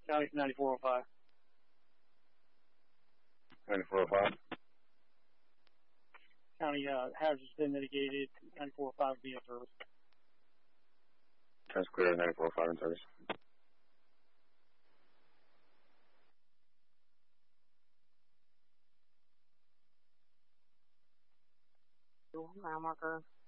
County 9405. 9405. County, hazard has been mitigated. 9405 be in service. That's clear, 9405 in service. Mile marker